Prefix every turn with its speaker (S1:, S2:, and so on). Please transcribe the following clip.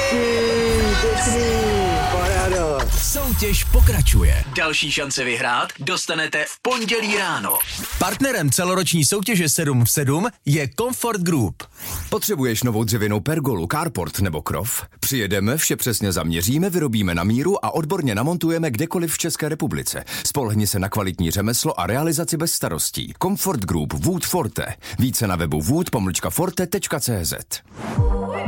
S1: Pěkný, paráda.
S2: Soutěž pokračuje. Další šance vyhrát dostanete v pondělí ráno. Partnerem celoroční soutěže 7 v 7 je Comfort Group.
S3: Potřebuješ novou dřevěnou pergolu, carport nebo krov? Přijedeme, vše přesně zaměříme, vyrobíme na míru a odborně namontujeme kdekoliv v České republice. Spolehni se na kvalitní řemeslo a realizaci bez starostí. Comfort Group Wood Forte. Více na webu wood-forte.cz.